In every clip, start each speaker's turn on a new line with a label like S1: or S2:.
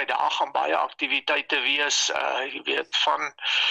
S1: my daar gaan baie aktiwiteite wees, jy weet van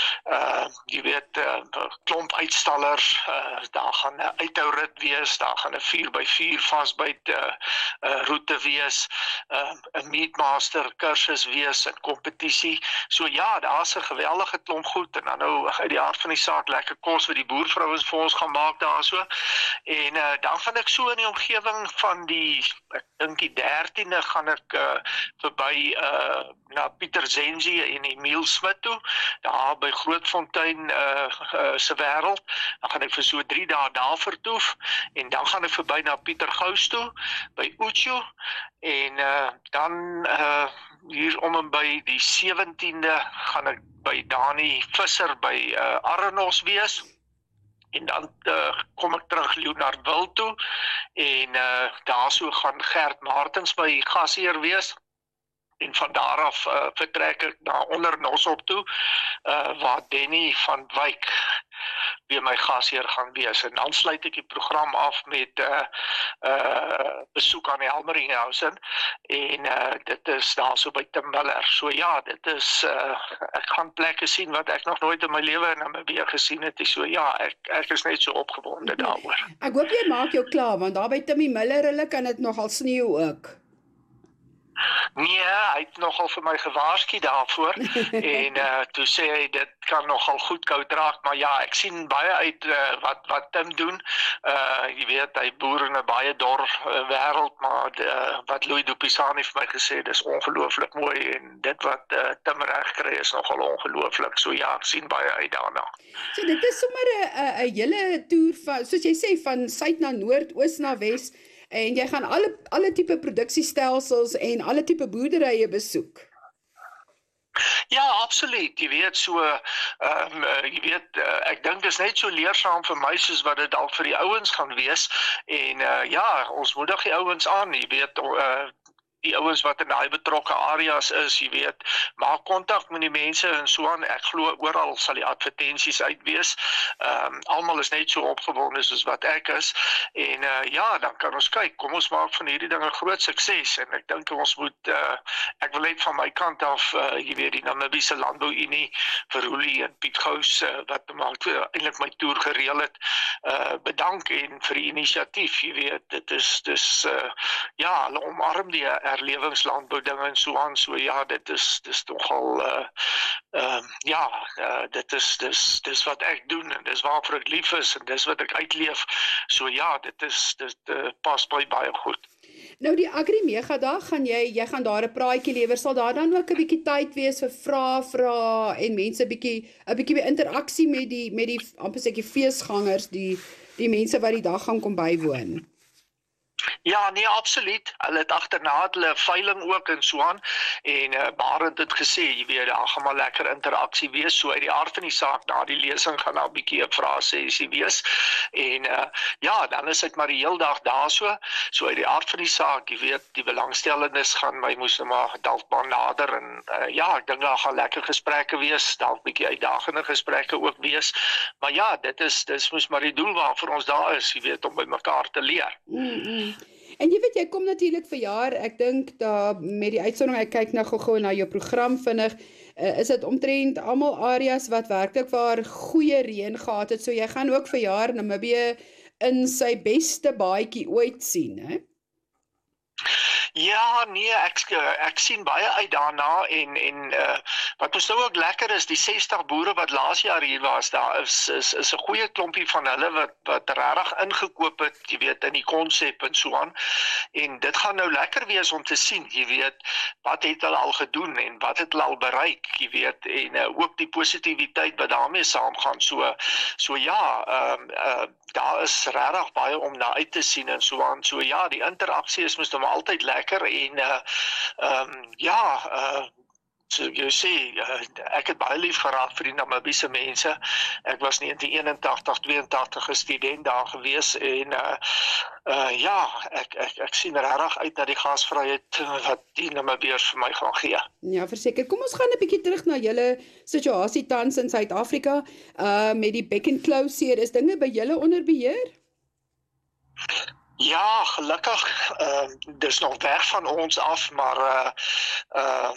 S1: klomp uitstallers, daar gaan 'n uithourit wees, daar gaan 'n 4x4 vasbyt roete wees, 'n Meatmaster kursus wees, 'n kompetisie. So ja, daar's 'n geweldige klomp goed en dan nou uit die hart van die saak lekker kos wat die boervrouens vir ons gaan maak daarso. En dan gaan ek so in die omgewing van ek dink die 13de gaan ek verby na Pieter Zenzi en Emile Smit toe, daar by Grootfontein se wêreld. Dan gaan ek vir so 3 dae daar vertoef en dan gaan ek verby na Pieter Gous toe by Uchu en dan hier om en by die 17de gaan ek by Dani Visser by Arrenos wees. En dan kom ek terug Leonardville toe en daarso gaan Gert Martens my gasheer wees. En van daar af vertrek ek na onder Nosop toe, waar Denny van Wyk weer my gasheer gaan wees. En dan sluit ek die program af met besoek aan die Helmeringhausen en dit is daar so by Tim Miller. So ja, dit is, ek gaan plekke sien wat ek nog nooit in my lewe in Namibië gesien het. So ja, ek is net so opgewonde daaroor.
S2: Ek hoop jy maak jou klaar, want daar by Timmy Miller, hulle kan dit nogal sneeu ook.
S1: Nee, hy het nogal vir my gewaarsku daarvoor en toe sê hy dit kan nogal goed koud raak, maar ja, ek sien baie uit wat Tim doen. Jy weet, hy boer in 'n baie dor wêreld, maar wat Louis Dupisani vir my gesê, dis ongelooflik mooi en dit wat Tim reg kry is nogal ongelooflik. So ja, ek sien baie uit daarna.
S2: So dit is sommer 'n hele toer van, soos jy sê, van suid na noord, oos na wes. En jy gaan alle tipe produksiestelsels en alle tipe boerderye besoek.
S1: Ja, absoluut. Jy weet so, ek dink dis net so leersaam vir my soos wat dit dalk vir die ouens gaan wees. En ja, ons moedig die ouens aan, jy weet, die ouens wat in daai betrokke areas is, jy weet, maak kontak met die mense en so aan. Ek glo oral sal die advertensies uit wees. Almal is net so opgewonde soos wat ek is. En ja, dan kan ons kyk, kom ons maak van hierdie dinge groot sukses. En ek dink ons moet, ek wil net van my kant af, jy weet, die Namibiese Landbouunie, vir Roelie en Piet Gous, wat eintlik my toer gereël het, bedank en vir die inisiatief, jy weet, dit is ja, hulle omarm die herlewingslandbou dinge en so aan, so ja, dit is nogal, dit is wat ek doen, en dis waarvoor ek lief is, en dis wat ek uitleef, so ja, dit pas baie goed.
S2: Nou die Agri-Mega dag, jy gaan daar 'n praatjie lewer, sal daar dan ook 'n bietjie tyd wees vir vrae en mense 'n bietjie interaksie met die amper seker feesgangers, die mense wat die dag gaan kom bywoon?
S1: Ja, nee, absoluut. Hulle het agterna hulle veiling ook en so aan. En Barend het gesê, jy weet, daar gaan maar lekker interaksie wees. So uit die aard van die saak, na die lesing gaan daar 'n bietjie 'n vraesessie wees. En ja, dan is ek maar die heel dag daar so. So uit die aard van die saak, jy weet, die belangstellendes gaan my moes nou maar dalk maar nader. En ja, ek dink daar gaan lekker gesprekke wees. Dalk bietjie uitdagende gesprekke ook wees. Maar ja, dis moes maar die doel waarvoor ons daar is, jy weet, om by mekaar te leer.
S2: En jy weet, jy kom natuurlik vir jaar, ek dink daar met die uitsondering, ek kyk nou gou na jou program vinnig, is dit omtrent almal areas wat werklik waar goeie reën gehad het, so jy gaan ook vir jaar Namibië in sy beste baadjie ooit sien, hè?
S1: Ja, nee, ek sien baie uit daarna en wat ons nou ook lekker is, die 60 boere wat laas jaar hier was, daar is 'n goeie klompie van hulle wat regtig ingekoop het, jy weet, in die konsep en so aan. En dit gaan nou lekker wees om te sien, jy weet, wat het hulle al gedoen en wat het hulle al bereik, jy weet, en ook die positiwiteit wat daarmee saamgaan. So ja, daar is regtig baie om na uit te sien en so aan. So ja, die interaksie is mos nou altyd lekker en so jy sê, ek het baie lief geraak vir die Namibiese mense. Ek was 1981, 82 'n student daar gewees en ja, ek sien regtig uit na die gasvryheid wat die Namibiërs vir my gaan gee.
S2: Ja, verseker. Kom ons gaan 'n bietjie terug na julle situasie tans in Suid-Afrika met die Beck and Close seer. Is dinge by julle onder beheer?
S1: Ja, gelukkig, dis nog weg van ons af, maar